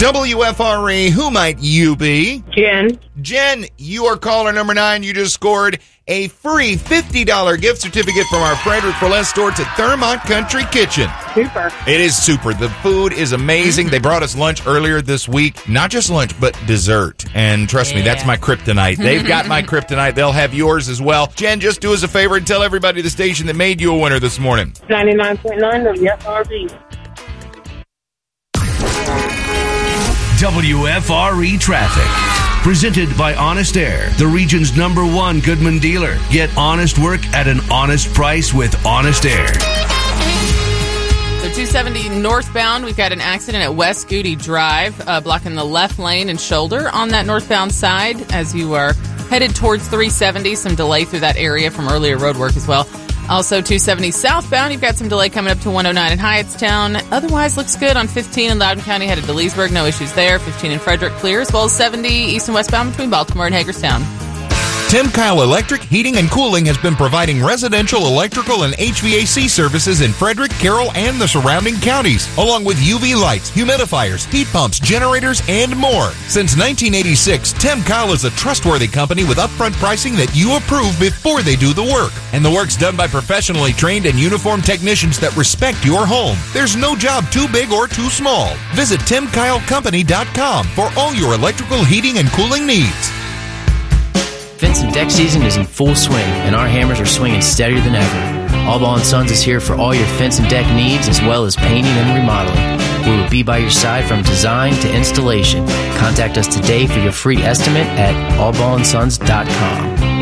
WFRE, who might you be? Jen. Jen, you are caller number 9. You just scored a free $50 gift certificate from our Frederick for Less store to Thurmont Country Kitchen. Super. It is super. The food is amazing. They brought us lunch earlier this week. Not just lunch, but dessert. And trust me, that's my kryptonite. They've got my kryptonite. They'll have yours as well. Jen, just do us a favor and tell everybody the station that made you a winner this morning. 99.9 WFRB. WFRE Traffic. Presented by Honest Air, the region's #1 Goodman dealer. Get honest work at an honest price with Honest Air. So 270 northbound, we've got an accident at West Goody Drive, blocking the left lane and shoulder on that northbound side as you are headed towards 370. Some delay through that area from earlier road work as well. Also, 270 southbound, you've got some delay coming up to 109 in Hyattstown. Otherwise, looks good on 15 in Loudoun County, headed to Leesburg. No issues there. 15 in Frederick, clear, as well as 70 east and westbound between Baltimore and Hagerstown. Tim Kyle Electric Heating and Cooling has been providing residential electrical and HVAC services in Frederick, Carroll, and the surrounding counties, along with UV lights, humidifiers, heat pumps, generators, and more. Since 1986, Tim Kyle is a trustworthy company with upfront pricing that you approve before they do the work. And the work's done by professionally trained and uniformed technicians that respect your home. There's no job too big or too small. Visit TimKyleCompany.com for all your electrical heating and cooling needs. Fence and deck season is in full swing, and our hammers are swinging steadier than ever. Allball & Sons is here for all your fence and deck needs, as well as painting and remodeling. We will be by your side from design to installation. Contact us today for your free estimate at allballandsons.com.